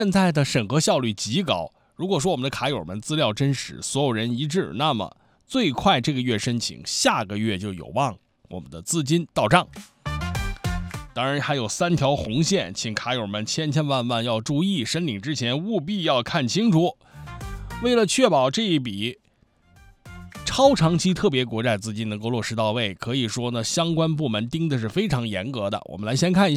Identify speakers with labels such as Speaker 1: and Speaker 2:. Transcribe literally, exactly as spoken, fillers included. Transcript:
Speaker 1: 现在的审核效率极高，如果说我们的卡友们资料真实，所有人一致，那么最快这个月申请，下个月就有望我们的资金到账。当然还有三条红线，请卡友们千千万万要注意，申领之前务必要看清楚。为了确保这一笔超长期特别国债资金能够落实到位，可以说呢，相关部门盯的是非常严格的。我们来先看一下